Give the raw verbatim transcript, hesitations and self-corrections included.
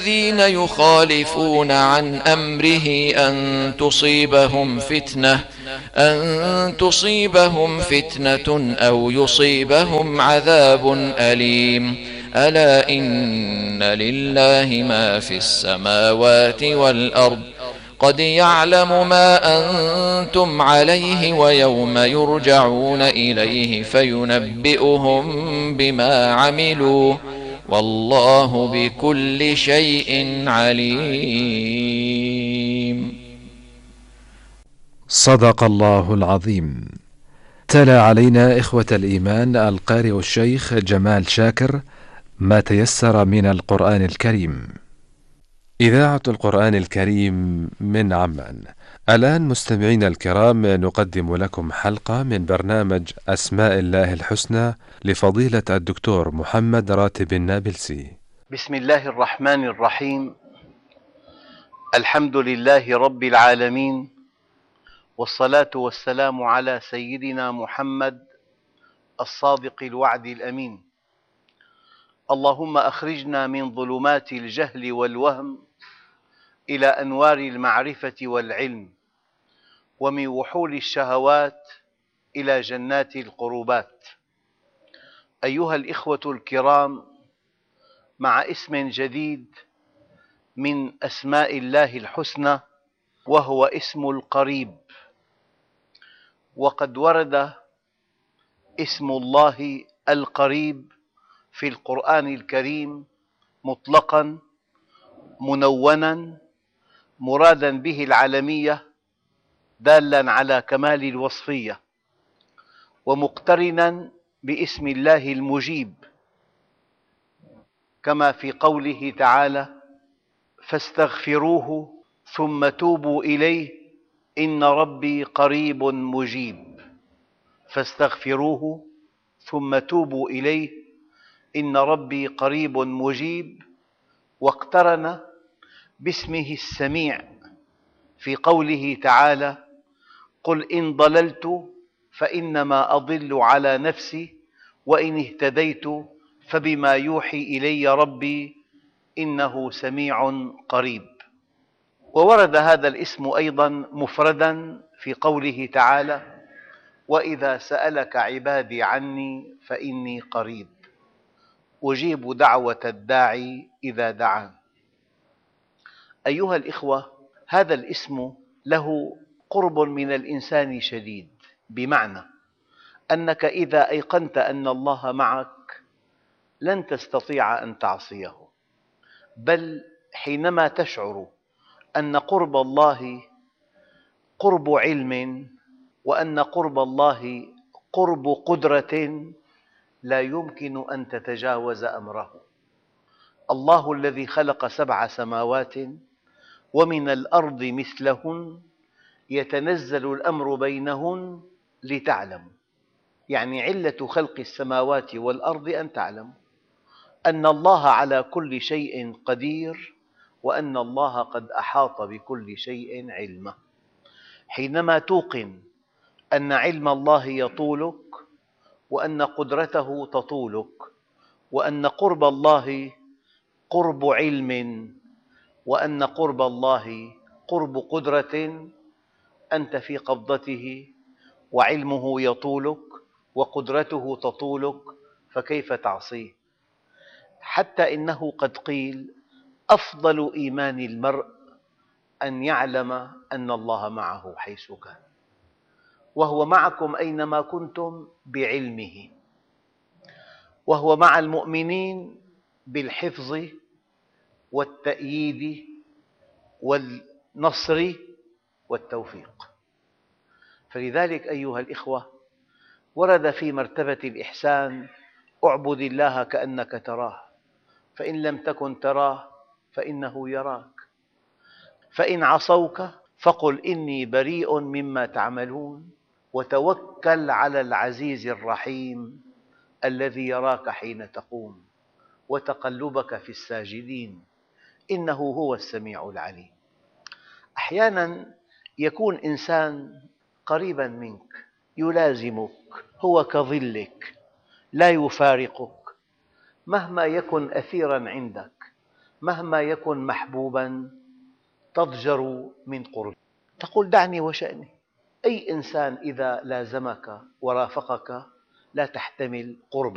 الذين يخالفون عن أمره أن تصيبهم فتنة أن تصيبهم فتنة أو يصيبهم عذاب أليم. ألا إن لله ما في السماوات والأرض قد يعلم ما أنتم عليه ويوم يرجعون إليه فينبئهم بما عملوا والله بكل شيء عليم. صدق الله العظيم. تلا علينا إخوة الإيمان القارئ الشيخ جمال شاكر ما تيسر من القرآن الكريم. إذاعة القرآن الكريم من عمان. الآن مستمعين الكرام نقدم لكم حلقة من برنامج أسماء الله الحسنى لفضيلة الدكتور محمد راتب النابلسي. بسم الله الرحمن الرحيم. الحمد لله رب العالمين، والصلاة والسلام على سيدنا محمد الصادق الوعد الأمين. اللهم أخرجنا من ظلمات الجهل والوهم إلى أنوار المعرفة والعلم، ومن وحول الشهوات إلى جنات القربات. أيها الإخوة الكرام، مع اسم جديد من أسماء الله الحسنى، وهو اسم القريب. وقد ورد اسم الله القريب في القرآن الكريم مطلقاً منوّناً مرادا به العلمية دالاً على كمال الوصفية، ومقترناً باسم الله المجيب، كما في قوله تعالى: فاستغفروه ثم توبوا إليه إن ربي قريب مجيب. فاستغفروه ثم توبوا إليه إن ربي قريب مجيب. واقترن باسمه السميع في قوله تعالى: قل إن ضللت فإنما أضل على نفسي وإن اهتديت فبما يوحي إلي ربي إنه سميع قريب. وورد هذا الاسم أيضاً مفرداً في قوله تعالى: وإذا سألك عبادي عني فإني قريب أجيب دعوة الداعي إذا دعان. أيها الإخوة، هذا الاسم له قرب من الإنسان شديد، بمعنى أنك إذا أيقنت أن الله معك لن تستطيع أن تعصيه، بل حينما تشعر أن قرب الله قرب علم، وأن قرب الله قرب قدرة، لا يمكن أن تتجاوز أمره. الله الذي خلق سبع سماوات ومن الأرض مثلهن يتنزل الأمر بينهن لتعلموا، يعني علة خلق السماوات والأرض أن تعلموا أن الله على كل شيء قدير، وأن الله قد أحاط بكل شيء علما. حينما توقن أن علم الله يطولك، وأن قدرته تطولك، وأن قرب الله قرب علم، وأن قرب الله قرب قدرة، أنت في قبضته، وعلمه يطولك وقدرته تطولك، فكيف تعصيه؟ حتى إنه قد قيل: أفضل إيمان المرء أن يعلم أن الله معه حيث كان، وهو معكم أينما كنتم بعلمه، وهو مع المؤمنين بالحفظ والتأييد والنصر والتوفيق. فلذلك أيها الإخوة، ورد في مرتبة الإحسان: اعبد الله كأنك تراه فإن لم تكن تراه فإنه يراك، فإن عصوك فقل إني بريء مما تعملون وتوكل على العزيز الرحيم الذي يراك حين تقوم وتقلبك في الساجدين إنه هو السميع العليم. أحياناً يكون إنسان قريباً منك يلازمك، هو كظلك لا يفارقك، مهما يكن أثيراً عندك، مهما يكن محبوبا تضجر من قربه، تقول دعني وشأني. أي إنسان إذا لازمك ورافقك لا تحتمل قربه.